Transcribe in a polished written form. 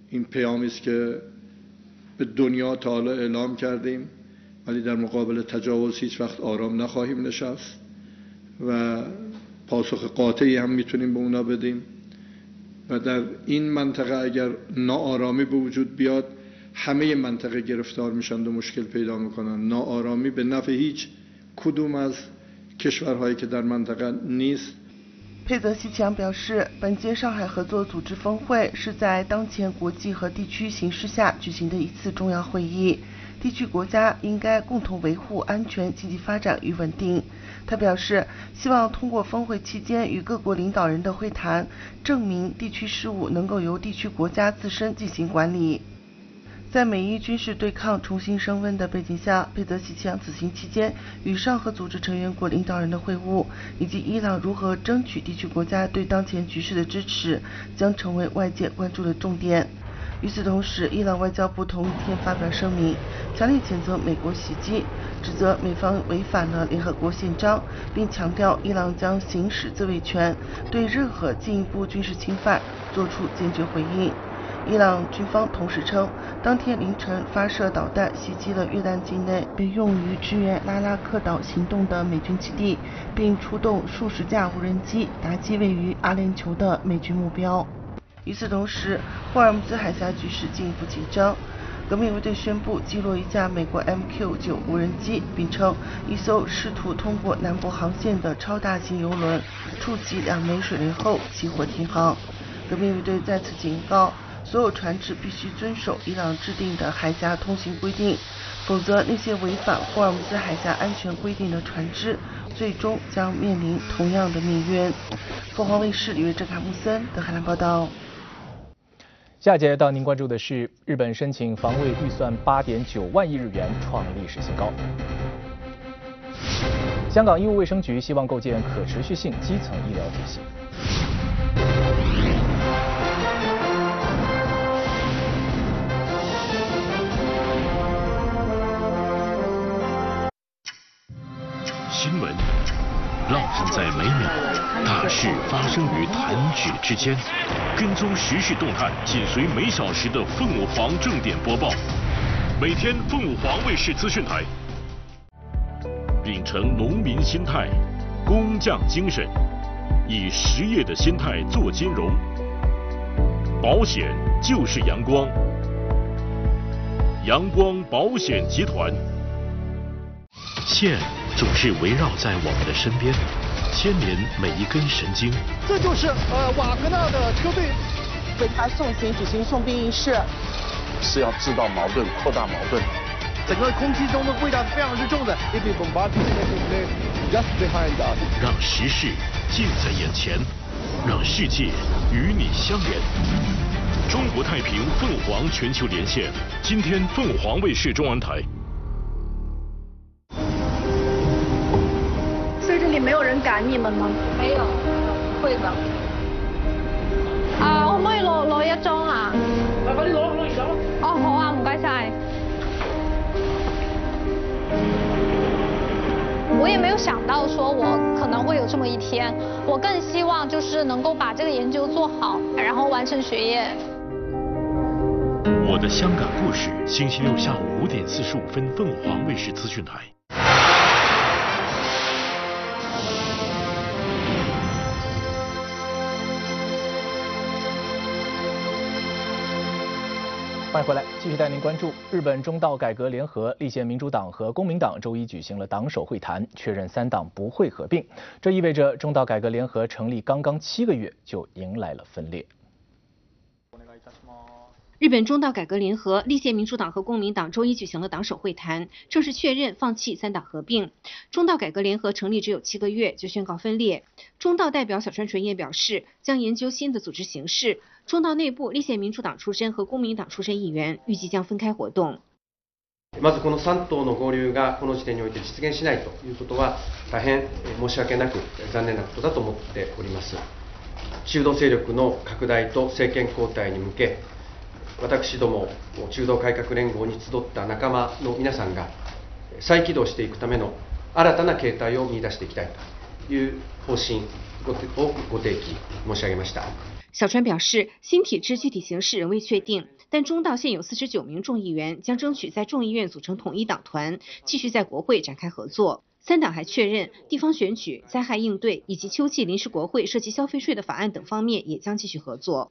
این پیامی است که به دنیا تا حالا اعلام کردیم، ولی در مقابل تجاوز هیچ وقت آرام نخواهیم نشست و پاسخ قاطعی هم میتونیم به اونا بدیم. و در این منطقه اگر ناآرامی به وجود بیاد، همه منطقه گرفتار میشن و مشکل پیدا میکنن. ناآرامی به نفع هیچ کدوم از کشورهایی که در منطقه نیست。 佩泽西强表示，本届上海合作组织峰会是在当前国际和地区形势下举行的一次重要会议，地区国家应该共同维护安全、经济发展与稳定。他表示，希望通过峰会期间与各国领导人的会谈，证明地区事务能够由地区国家自身进行管理。在美伊军事对抗重新升温的背景下，佩泽西强此行期间与上合组织成员国领导人的会晤，以及伊朗如何争取地区国家对当前局势的支持，将成为外界关注的重点。与此同时，伊朗外交部同一天发表声明，强烈谴责美国袭击，指责美方违反了联合国宪章，并强调伊朗将行使自卫权，对任何进一步军事侵犯作出坚决回应。伊朗军方同时称，当天凌晨发射导弹袭击了约旦境内被用于支援拉拉克岛行动的美军基地，并出动数十架无人机打击位于阿联酋的美军目标。与此同时，霍尔木兹海峡局势进一步紧张。革命卫队宣布击落一架美国 MQ-9 无人机，并称一艘试图通过南部航线的超大型油轮触及2枚水雷后起火停航。革命卫队再次警告，所有船只必须遵守伊朗制定的海峡通行规定，否则那些违反霍尔木兹海峡安全规定的船只最终将面临同样的命运。凤凰卫视李瑞哲、卡木森德海兰报道。 下节到您关注的是，日本申请防卫预算8.9万亿日元，创历史新高。香港医务卫生局希望构建可持续性基层医疗体系。 新闻烙印在每秒，大事发生于弹指之间。跟踪时事动态，紧随每小时的凤舞凰正点播报。每天凤舞凰卫视资讯台，秉承农民心态、工匠精神，以实业的心态做金融。保险就是阳光，阳光保险集团。线总是围绕在我们的身边，牵连每一根神经。 这就是瓦格纳的车队为他送行举行送殡仪式， 是要制造矛盾、扩大矛盾。 整个空气中的味道是非常之重的。 让时事近在眼前，让世界与你相连。中国太平凤凰全球连线，今天凤凰卫视中文台。 所以这里没有人赶你们吗？ 沒有，不會的。可唔可以攞一張啊？ 快啲攞而家咯。 哦，好啊，唔該晒。我也没有想到说我可能会有这么一天，我更希望就是能够把这个研究做好，然后完成学业。 我的香港故事，星期六下午5点45分，凤凰卫视资讯台。 欢迎回来，继续带您关注日本中道改革联合、立宪民主党和公民党周一举行了党首会谈，确认3党不会合并。这意味着中道改革联合成立刚刚7个月就迎来了分裂。 日本中道改革联合、立宪民主党和公民党周一举行了党首会谈，正式确认放弃3党合并。中道改革联合成立只有7个月就宣告分裂。中道代表小川纯也表示，将研究新的组织形式。中道内部立憲民主党出身和公民党出身议員預計將分開活動。 まずこの3党の合流がこの時点において実現しないということは大変申し訳なく残念なことだと思っております。中道勢力の拡大と政権交代に向け、私ども中道改革連合に集った仲間の皆さんが再起動していくための新たな形態を見出していきたいという方針をご提起申し上げました。 小川表示，新体制具体形式仍未确定， 但中道现有49名众议员，将争取在众议院组成统一党团，继续在国会展开合作。3党还确认，地方选举、灾害应对以及秋季临时国会涉及消费税的法案等方面也将继续合作。